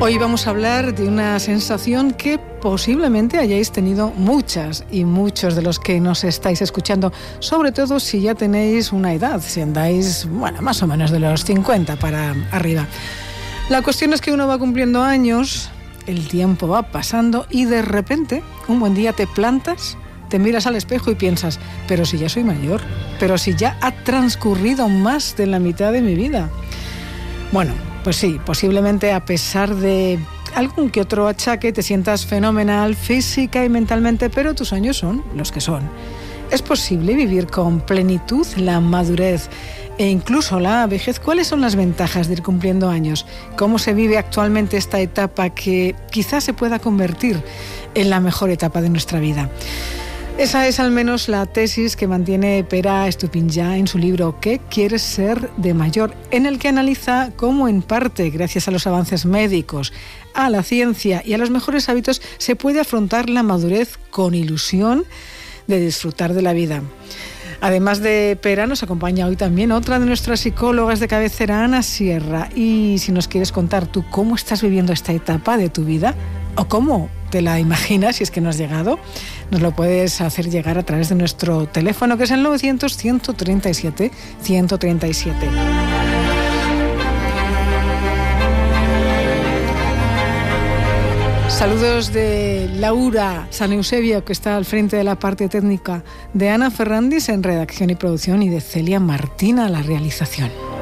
Hoy vamos a hablar de una sensación que posiblemente hayáis tenido muchas y muchos de los que nos estáis escuchando, sobre todo si ya tenéis una edad, si andáis, más o menos de los 50 para arriba. La cuestión es que uno va cumpliendo años, el tiempo va pasando y de repente, un buen día te plantas, te miras al espejo y piensas, pero si ya soy mayor, pero si ya ha transcurrido más de la mitad de mi vida. Bueno, pues sí, posiblemente a pesar de algún que otro achaque te sientas fenomenal física y mentalmente, pero tus años son los que son. ¿Es posible vivir con plenitud la madurez e incluso la vejez? ¿Cuáles son las ventajas de ir cumpliendo años? ¿Cómo se vive actualmente esta etapa que quizás se pueda convertir en la mejor etapa de nuestra vida? Esa es al menos la tesis que mantiene Pere Estupiñán en su libro ¿Qué quieres ser de mayor?, en el que analiza cómo en parte, gracias a los avances médicos, a la ciencia y a los mejores hábitos, se puede afrontar la madurez con ilusión de disfrutar de la vida. Además de Pere, nos acompaña hoy también otra de nuestras psicólogas de cabecera, Ana Sierra. Y si nos quieres contar tú cómo estás viviendo esta etapa de tu vida o cómo te la imaginas, si es que no has llegado, nos lo puedes hacer llegar a través de nuestro teléfono, que es el 900-137-137. Saludos de Laura San Eusebio, que está al frente de la parte técnica, de Ana Ferrandis en redacción y producción y de Celia Martina, la realización.